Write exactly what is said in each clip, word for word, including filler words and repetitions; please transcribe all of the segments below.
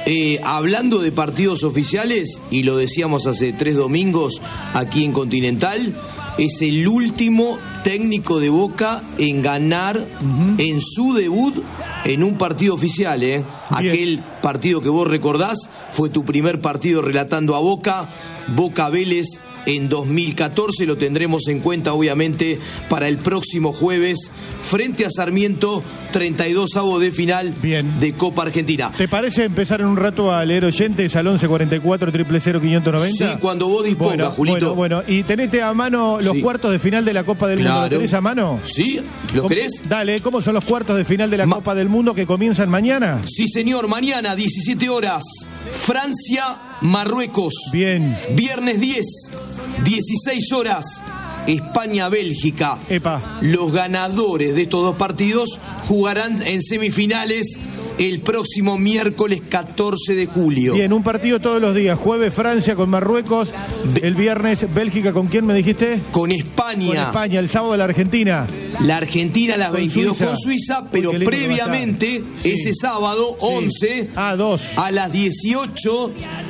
Eh, hablando de partidos oficiales, y lo decíamos hace tres domingos aquí en Continental, es el último técnico de Boca en ganar uh-huh. en su debut en un partido oficial, ¿eh? Aquel partido que vos recordás fue tu primer partido relatando a Boca, Boca Vélez en dos mil catorce, lo tendremos en cuenta obviamente para el próximo jueves frente a Sarmiento, treinta y dos avos de final Bien. de Copa Argentina. ¿Te parece empezar en un rato a leer oyentes al once cuarenta y cuatro, cero cero cero, quinientos noventa? Sí, cuando vos dispongas, bueno, Julito. Bueno, bueno, y tenete a mano los sí. cuartos de final de la Copa del claro. Mundo. ¿Lo tenés a mano? Sí, ¿lo querés? Dale, ¿cómo son los cuartos de final de la Ma- Copa del Mundo que comienzan mañana? Sí, señor, mañana, diecisiete horas, Francia, Marruecos. Bien. Viernes diez, dieciséis horas, España-Bélgica. Epa. Los ganadores de estos dos partidos jugarán en semifinales el próximo miércoles catorce de julio. Bien, un partido todos los días. Jueves Francia con Marruecos. El viernes Bélgica, ¿con quién me dijiste? Con España. Con España. El sábado la Argentina. La Argentina a las con veintidós Suiza. con Suiza, pero Uy, previamente, sí. ese sábado, sí. once, ah, dos. a las dieciocho,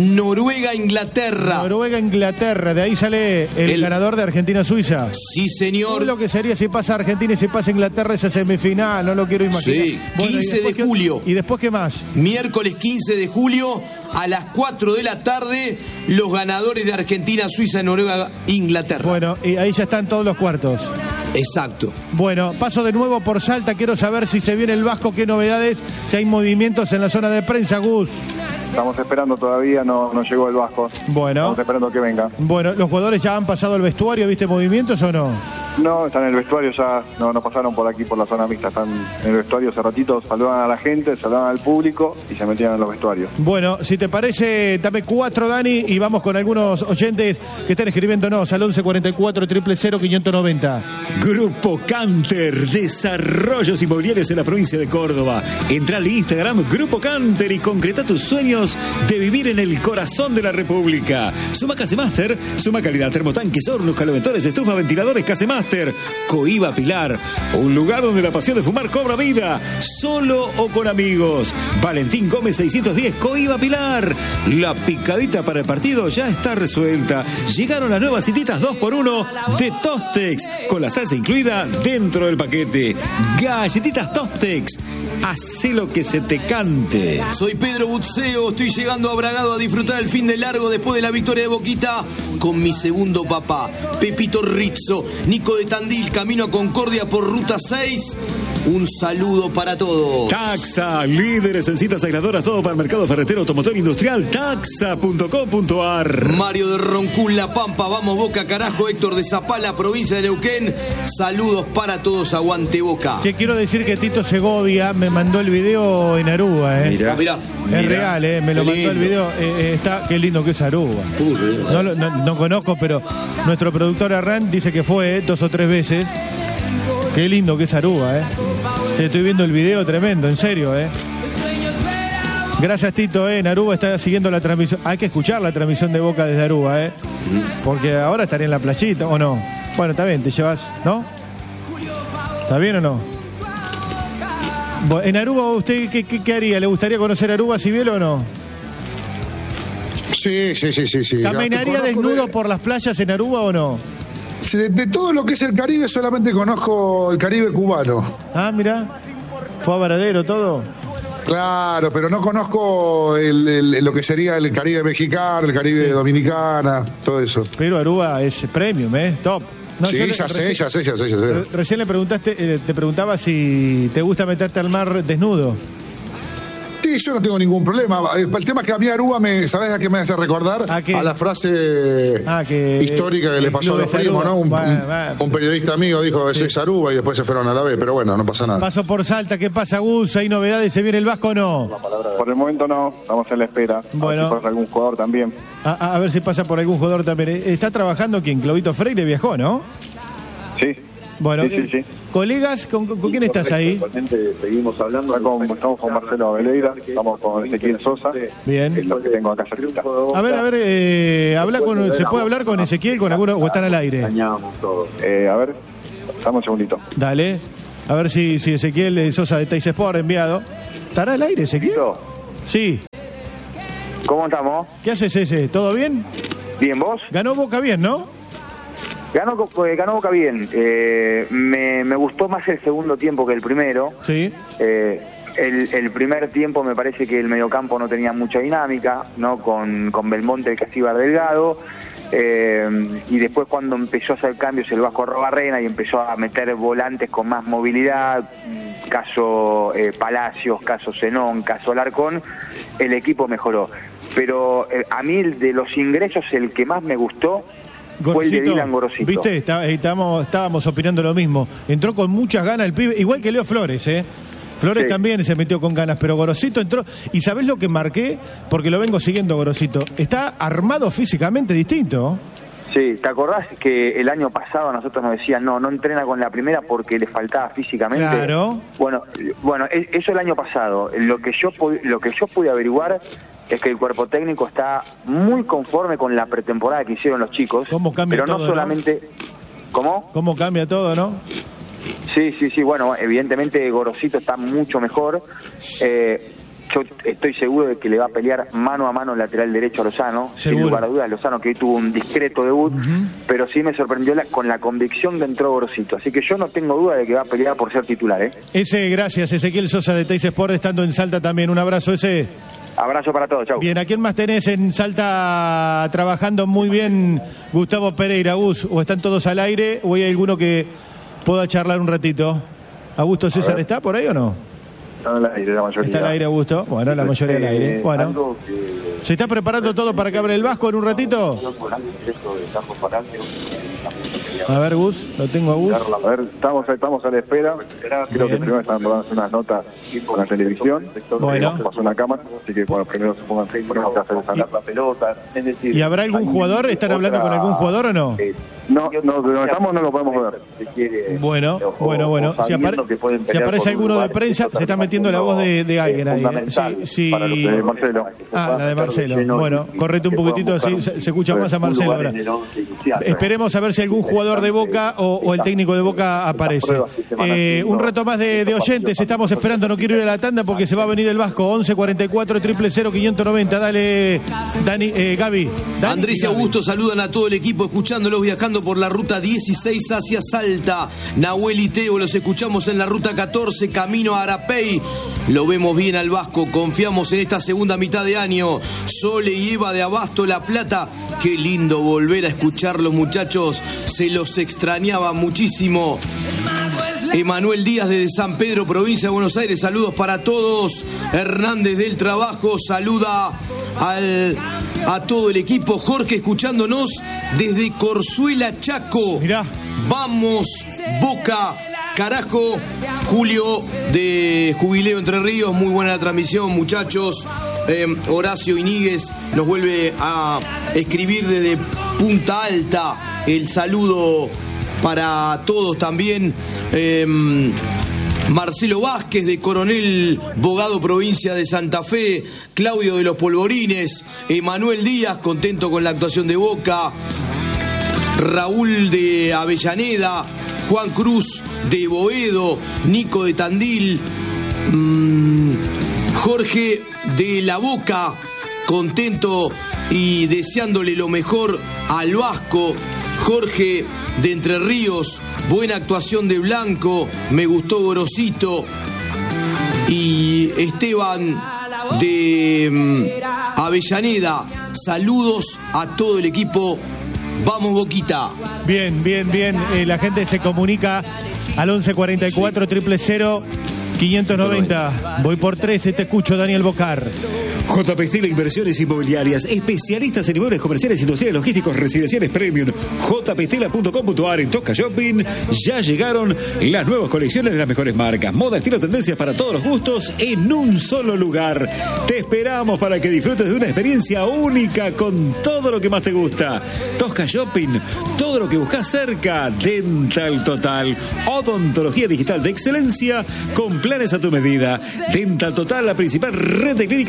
Noruega-Inglaterra. Noruega-Inglaterra, de ahí sale el, el ganador de Argentina-Suiza. Sí, señor. Uy, lo que sería si pasa Argentina y si pasa Inglaterra esa semifinal, no lo quiero imaginar. Sí, bueno, quince de julio. ¿Y después qué más? Miércoles quince de julio, a las cuatro de la tarde, los ganadores de Argentina, Suiza, Noruega, Inglaterra. Bueno, y ahí ya están todos los cuartos. Exacto. Bueno, paso de nuevo por Salta, quiero saber si se viene el Vasco, qué novedades, si hay movimientos en la zona de prensa, Gus. Estamos esperando todavía, no, no llegó el Vasco. Bueno. Estamos esperando que venga. Bueno, ¿los jugadores ya han pasado el vestuario, viste movimientos o no? No, están en el vestuario ya, no, no pasaron por aquí, por la zona mixta, están en el vestuario hace ratito, saludan a la gente, saludan al público y se metían en los vestuarios. Bueno, si te parece, dame cuatro, Dani, y vamos con algunos oyentes que están escribiéndonos al once cuarenta y cuatro, cero cero cero, quinientos noventa. Grupo Canter, desarrollos inmobiliarios en la provincia de Córdoba. Entra al Instagram Grupo Canter y concreta tus sueños de vivir en el corazón de la República. Suma Casemaster, suma calidad, termotanques, hornos, caloventores, estufas, ventiladores, Casemaster. Coiba Pilar, un lugar donde la pasión de fumar cobra vida, solo o con amigos. Valentín Gómez seiscientos diez, Coiba Pilar. La picadita para el partido ya está resuelta. Llegaron las nuevas cititas dos por uno de Tostex, con la salsa incluida dentro del paquete. Galletitas Tostex, hacé lo que se te cante. Soy Pedro Butzeo, estoy llegando a Bragado a disfrutar el fin de largo después de la victoria de Boquita con mi segundo papá, Pepito Rizzo. Nico de Tandil, camino a Concordia por Ruta seis. Un saludo para todos. Taxa, líderes en citas aisladoras, todo para el mercado ferretero, automotor industrial, taxa punto com punto ar. Mario de Roncún, La Pampa, vamos Boca, carajo. Héctor de Zapala, provincia de Neuquén. Saludos para todos, aguante Boca. Che, quiero decir que Tito Segovia me mandó el video en Aruba, ¿eh? Mirá, mirá. Es mirá. real, ¿eh? Me lo Qué mandó lindo. el video. Eh, eh, está, qué lindo que es Aruba. Uy, No, lo- no, no conozco, pero nuestro productor Arran dice que fue eh, dos o tres veces. Qué lindo que es Aruba, ¿eh? Estoy viendo el video tremendo, en serio, ¿eh? Gracias, Tito, ¿eh? En Aruba está siguiendo la transmisión. Hay que escuchar la transmisión de Boca desde Aruba, ¿eh? Porque ahora estaría en la playita, ¿o no? Bueno, está bien, te llevas, ¿no? ¿Está bien o no? Bueno, en Aruba, ¿usted qué, qué, qué haría? ¿Le gustaría conocer Aruba, si bien o no? Sí, sí, sí, sí, sí. ¿Caminaría Conozco desnudo de- por las playas en Aruba o no? De, de todo lo que es el Caribe, solamente conozco el Caribe cubano. Ah, mira. Fue a Varadero todo. Claro, pero no conozco el, el- lo que sería el Caribe mexicano, el Caribe Sí. dominicana, todo eso. Pero Aruba es premium, ¿eh? Top. No, sí, yo le- ya sé, recién- ya sé, ya sé, ya sé. re- Recién le preguntaste, eh, te preguntaba si te gusta meterte al mar desnudo. Sí, yo no tengo ningún problema. El, el tema es que a mí Aruba, me, ¿sabés a qué me hace recordar? ¿A qué? la frase Ah, que- histórica que le pasó a Club los de primos, Aruba. ¿no? Un, Bueno, un- bueno. un periodista amigo dijo, Sí. es Aruba, y después se fueron a la B, pero bueno, no pasa nada. Paso por Salta, ¿qué pasa, Gus? ¿Hay novedades? ¿Se viene el Vasco o no? Por el momento no, estamos en la espera. Bueno. A ver si pasa algún jugador también. A, a- a ver si pasa por algún jugador también. Eh, ¿Está trabajando quién? Clovito Freire viajó, ¿no? Sí. Bueno, Sí, sí, sí. colegas, ¿con, con- con quién estás ahí? Seguimos hablando. Está con- estamos con Marcelo Veleira, estamos con Ezequiel Sosa, que Bien. es lo que tengo acá cerquita. A ver, a ver, eh, habla con, ¿se puede hablar con Ezequiel, con alguno, o están al aire? Dañamos todo. Eh, a ver, dame un segundito. Dale. A ver si, si Ezequiel eh, Sosa de Teis Sport enviado. ¿Estará al aire, Ezequiel? ¿Listo? Sí. ¿Cómo estamos? ¿Qué haces, ese? ¿Todo bien? Bien, ¿vos? Ganó Boca bien, ¿no? Ganó, eh, ganó Boca bien. Eh, me, me gustó más el segundo tiempo que el primero. Sí. Eh, el, el primer tiempo me parece que el mediocampo no tenía mucha dinámica, ¿no? Con, con Belmonte, el Casíbar Delgado. Eh, y después cuando empezó a hacer cambios el Vasco Arrobarrena y empezó a meter volantes con más movilidad, caso eh, Palacios, caso Zenón, caso Alarcón, el equipo mejoró. Pero eh, a mí de los ingresos el que más me gustó Gorosito, fue el de Dylan Gorosito. ¿Viste? Está, estábamos, estábamos opinando lo mismo. Entró con muchas ganas el pibe, igual que Leo Flores, ¿eh? Flores sí. También se metió con ganas, pero Gorosito entró. ¿Y sabés lo que marqué? Porque lo vengo siguiendo, Gorosito. Está armado físicamente distinto. Sí, ¿te acordás que el año pasado nosotros nos decían, no, no entrena con la primera porque le faltaba físicamente? Claro. Bueno, bueno, eso el año pasado. Lo que yo lo que yo pude averiguar es que el cuerpo técnico está muy conforme con la pretemporada que hicieron los chicos. ¿Cómo cambia pero todo, no solamente... ¿no? ¿Cómo? ¿Cómo cambia todo, no? Sí, sí, sí, bueno, evidentemente Gorosito está mucho mejor. Eh, yo estoy seguro de que le va a pelear mano a mano el lateral derecho a Lozano. Seguro. Sin lugar a dudas, Lozano que hoy tuvo un discreto debut, uh-huh. pero sí me sorprendió la, con la convicción que entró Gorosito. Así que yo no tengo duda de que va a pelear por ser titular, ¿eh? Ese, gracias, Ezequiel Sosa de Teis Sport, estando en Salta también. Un abrazo, ese. Abrazo para todos, chau. Bien, ¿a quién más tenés en Salta trabajando muy bien? Gustavo Pereira, Gus, ¿o están todos al aire o hay alguno que pueda charlar un ratito? ¿Augusto César está por ahí o no? Está al aire la mayoría. Está al aire, Augusto. Bueno, la mayoría al aire. Bueno. ¿Se está preparando todo para que abra el Vasco en un ratito? A ver, Gus, lo tengo a Gus. A ver, estamos, estamos a la espera. Creo Bien. que primero están dando unas notas con la televisión. Bueno. Pasó una cámara, así que bueno, primero se pongan seis, ponemos a hacer la pelota. Es decir, ¿y habrá algún jugador? ¿Están hablando con algún jugador o no? No, no, donde estamos no lo podemos ver. Bueno, bueno, bueno. Si, apare si aparece alguno de prensa, se está metiendo la voz de, de alguien ahí. ¿eh? Sí, sí. Para los de Marcelo. Ah, la de Marcelo. Bueno, correte un poquitito así, se, se escucha más a Marcelo ahora. Esperemos a ver si algún jugador de Boca o, o el técnico de Boca aparece. Eh, un reto más de, de oyentes, estamos esperando, no quiero ir a la tanda porque se va a venir el Vasco. Once cuarenta y cuatro, cero cero cero, quinientos noventa. Dale, Dani, eh, Gaby. Dani, Andrés y Augusto saludan a todo el equipo, escuchándolos viajando por la ruta dieciséis hacia Salta. Nahuel y Teo los escuchamos en la ruta catorce, camino a Arapey. Lo vemos bien al Vasco, confiamos en esta segunda mitad de año. Sole y Eva de Abasto, La Plata. Qué lindo volver a escucharlos, muchachos. Se los extrañaba muchísimo. Emanuel Díaz desde San Pedro, provincia de Buenos Aires, saludos para todos. Hernández del Trabajo saluda al, a todo el equipo. Jorge escuchándonos desde Corzuela, Chaco. Mirá. Vamos, Boca, carajo. Julio de Jubileo Entre Ríos, muy buena la transmisión, muchachos. Eh, Horacio Iníguez nos vuelve a escribir desde Punta Alta. El saludo para todos también. Eh, Marcelo Vázquez de Coronel Bogado, provincia de Santa Fe. Claudio de los Polvorines. Emanuel Díaz, contento con la actuación de Boca. Raúl de Avellaneda. Juan Cruz de Boedo. Nico de Tandil. mmm, Jorge de La Boca, contento y deseándole lo mejor al Vasco. Jorge de Entre Ríos, buena actuación de Blanco, me gustó Gorosito. Y Esteban de um, Avellaneda, saludos a todo el equipo. Vamos, Boquita. Bien, bien, bien. Eh, la gente se comunica al once cuarenta y cuatro, cero cero cero, quinientos noventa. Voy por tres, te escucho, Daniel Bocar. J P Estela Inversiones Inmobiliarias, especialistas en inmuebles comerciales, industriales, logísticos, residenciales premium. j p estela punto com punto a r. En Tosca Shopping ya llegaron las nuevas colecciones de las mejores marcas. Moda, estilo, tendencias para todos los gustos en un solo lugar. Te esperamos para que disfrutes de una experiencia única con todo lo que más te gusta. Tosca Shopping, todo lo que buscas cerca. Dental Total, odontología digital de excelencia con planes a tu medida. Dental Total, la principal red de clínicas dentales del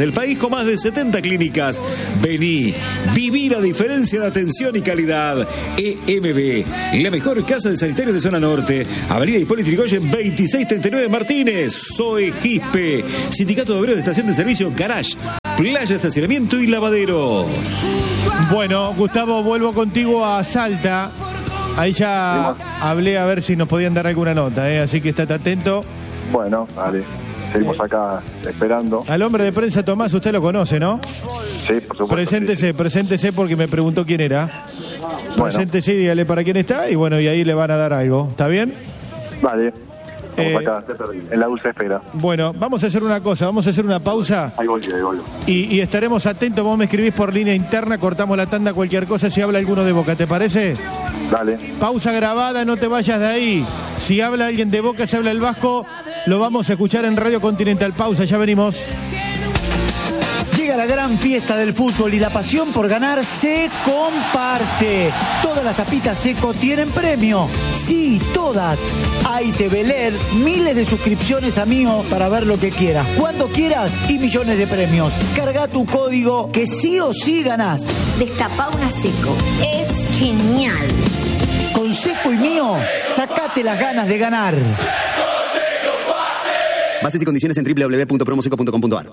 el país con más de setenta clínicas. Vení, vivir a diferencia de atención y calidad. E M B, la mejor casa de sanitarios de zona norte. Avenida Hipólito Yrigoyen veintiséis treinta y nueve Martínez. Zoe Quispe, Sindicato de Obreros de Estación de Servicio Garage, Playa de Estacionamiento y Lavaderos. Bueno, Gustavo, vuelvo contigo a Salta. Ahí ya hablé a ver si nos podían dar alguna nota, ¿eh? Así que estate atento. Bueno, dale. Seguimos acá esperando. Al hombre de prensa Tomás, usted lo conoce, ¿no? Sí, por supuesto. Preséntese, sí. preséntese porque me preguntó quién era. Bueno. Preséntese y dígale para quién está y bueno, y ahí le van a dar algo. ¿Está bien? Vale. Estamos Eh, acá, en la dulce espera. Bueno, vamos a hacer una cosa, vamos a hacer una pausa Ahí voy, ahí voy. y, y estaremos atentos. Vos me escribís por línea interna, cortamos la tanda, cualquier cosa, si habla alguno de Boca, ¿te parece? Dale. Pausa grabada, no te vayas de ahí. Si habla alguien de Boca, si habla el Vasco, lo vamos a escuchar en Radio Continental. Pausa, ya venimos. Llega la gran fiesta del fútbol y la pasión por ganar se comparte. Todas las tapitas Seco tienen premio. Sí, todas. A I T V L E D, miles de suscripciones a Mío para ver lo que quieras, cuando quieras y millones de premios. Carga tu código que sí o sí ganás. Destapá una Seco. Es genial. Con Seco y Mío, sacate las ganas de ganar. Bases y condiciones en doble u doble u doble u punto promoseco punto com punto a r.